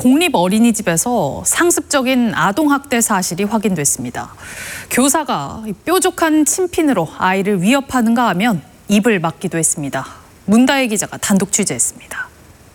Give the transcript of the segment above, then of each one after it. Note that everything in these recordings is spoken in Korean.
공립 어린이집에서 상습적인 아동학대 사실이 확인됐습니다. 교사가 뾰족한 침핀으로 아이를 위협하는가 하면 입을 막기도 했습니다. 문다혜 기자가 단독 취재했습니다.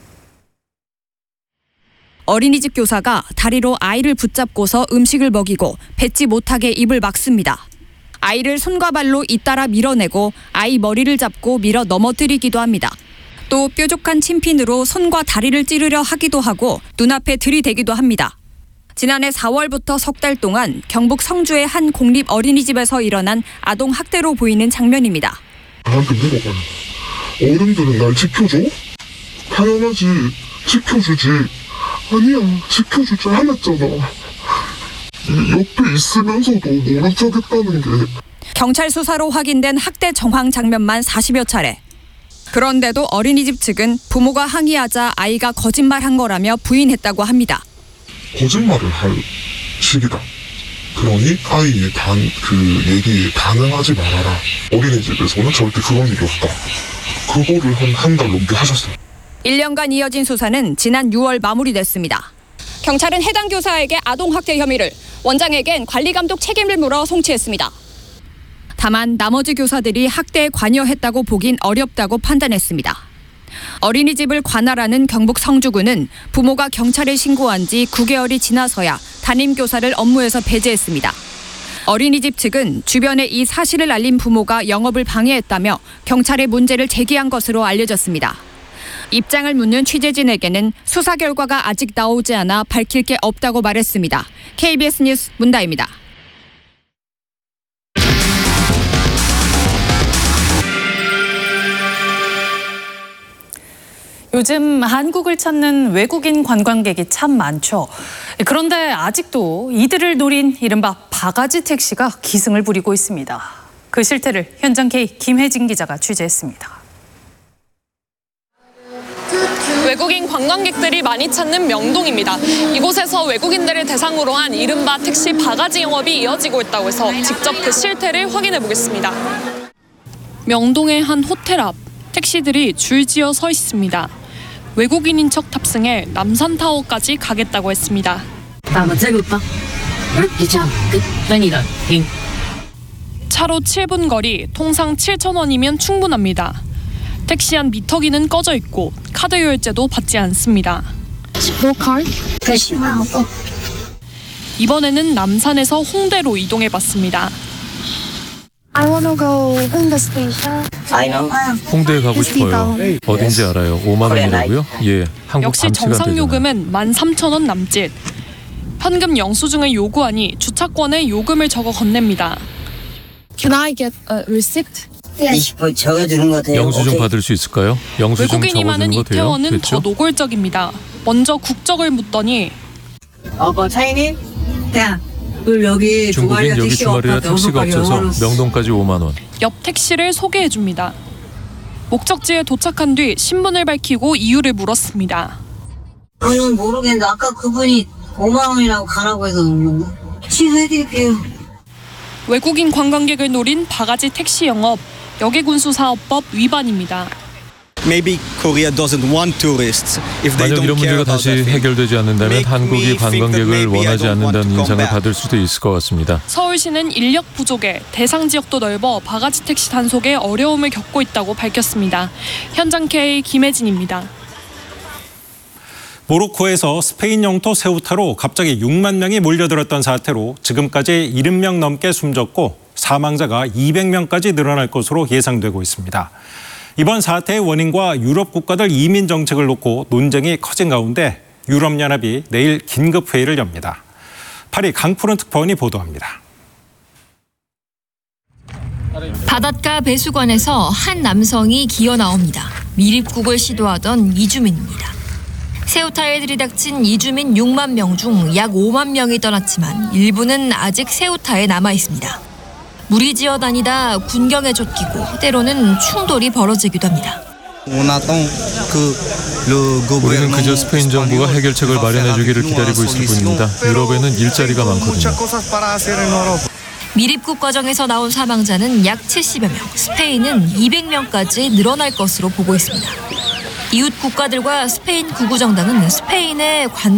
어린이집 교사가 다리로 아이를 붙잡고서 음식을 먹이고 뱉지 못하게 입을 막습니다. 아이를 손과 발로 잇따라 밀어내고 아이 머리를 잡고 밀어 넘어뜨리기도 합니다. 또 뾰족한 침핀으로 손과 다리를 찌르려 하기도 하고 눈앞에 들이대기도 합니다. 지난해 4월부터 석 달 동안 경북 성주의 한 공립 어린이집에서 일어난 아동 학대로 보이는 장면입니다. 나한테 물어봐요. 어른들은 날 지켜줘? 당연하지. 지켜주지. 아니야. 지켜주지 않았잖아. 옆에 있으면서도 모른 척했다는 게. 경찰 수사로 확인된 학대 정황 장면만 40여 차례. 그런데도 어린이집 측은 부모가 항의하자 아이가 거짓말한 거라며 부인했다고 합니다. 거짓말을 할 시기다. 그러니 아이의 얘기에 반응하지 말아라. 어린이집에서는 절대 그런 일이 없다. 그거를 한 달 넘게 하셨어요. 1년간 이어진 수사는 지난 6월 마무리됐습니다. 경찰은 해당 교사에게 아동학대 혐의를, 원장에겐 관리감독 책임을 물어 송치했습니다. 다만 나머지 교사들이 학대에 관여했다고 보긴 어렵다고 판단했습니다. 어린이집을 관할하는 경북 성주구는 부모가 경찰에 신고한 지 9개월이 지나서야 담임교사를 업무에서 배제했습니다. 어린이집 측은 주변에 이 사실을 알린 부모가 영업을 방해했다며 경찰에 문제를 제기한 것으로 알려졌습니다. 입장을 묻는 취재진에게는 수사 결과가 아직 나오지 않아 밝힐 게 없다고 말했습니다. KBS 뉴스 문다혜입니다. 요즘 한국을 찾는 외국인 관광객이 참 많죠. 그런데 아직도 이들을 노린 이른바 바가지 택시가 기승을 부리고 있습니다. 그 실태를 현장 K 김혜진 기자가 취재했습니다. 외국인 관광객들이 많이 찾는 명동입니다. 이곳에서 외국인들을 대상으로 한 이른바 택시 바가지 영업이 이어지고 있다고 해서 직접 그 실태를 확인해 보겠습니다. 명동의 한 호텔 앞, 택시들이 줄지어 서 있습니다. 외국인인 척 탑승해 남산타워까지 가겠다고 했습니다. 차로 7분 거리, 통상 7,000원이면 충분합니다. 택시 안 미터기는 꺼져 있고 카드 결제도 받지 않습니다. 이번에는 남산에서 홍대로 이동해봤습니다. 홍대에 가고 싶어요. 어딘지 알아요. 5만 원이라고요? 예, 한국 역시 감치가 정상 되잖아요. 요금은 13,000원 남짓. 현금 영수증을 요구하니 주차권에 요금을 적어 건넵니다. Can I get a receipt? 적어주는 거 돼요? 영수증 받을 수 있을까요? 영수증 외국인이 많은 적어주는 거 돼요? 이태원은 그렇죠? 더 노골적입니다. 먼저 국적을 묻더니 차이니? 야, 여기 중국인 여기 주말이라 택시가 없어서 명동까지 5만 원. 옆 택시를 소개해줍니다. 목적지에 도착한 뒤 신분을 밝히고 이유를 물었습니다. 저는 모르겠는데 아까 그분이 5만 원이라고 가라고 해서 취소해드릴게요. 외국인 관광객을 노린 바가지 택시 영업, 역외군수사업법 위반입니다. Maybe Korea doesn't want tourists. If they 만약 don't 이런 care 문제가 about 다시 that thing. 해결되지 않는다면 Make 한국이 me think that 관광객을 maybe I 원하지 don't want 않는다는 to come 인상을 back. 받을 수도 있을 것 같습니다. 서울시는 인력 부족에 대상 지역도 넓어 바가지 택시 단속에 어려움을 겪고 있다고 밝혔습니다. 현장 K 김혜진입니다. 모로코에서 스페인 영토 세우타로 갑자기 6만 명이 몰려들었던 사태로 지금까지 70명 넘게 숨졌고 사망자가 200명까지 늘어날 것으로 예상되고 있습니다. 이번 사태의 원인과 유럽 국가들 이민 정책을 놓고 논쟁이 커진 가운데 유럽연합이 내일 긴급회의를 엽니다. 파리 강푸른 특파원이 보도합니다. 바닷가 배수관에서 한 남성이 기어 나옵니다. 미립국을 시도하던 이주민입니다. 세우타에 들이닥친 이주민 6만 명 중 약 5만 명이 떠났지만 일부는 아직 세우타에 남아 있습니다. 물이 지어다니다 군경에 쫓기고 때로는 충돌이 벌어지기도 합니다. 우리는 그저 스페인 정부가 해결책을 마련해 주기를 기다리고 있을 뿐입니다. 유럽에는 일자리가 많거든요. 미립국 과정에서 나온 사망자는 약 70여 명, 스페인은 200명까지 늘어날 것으로 보고 있습니다. 이웃 국가들과 스페인 구구정당은 스페인의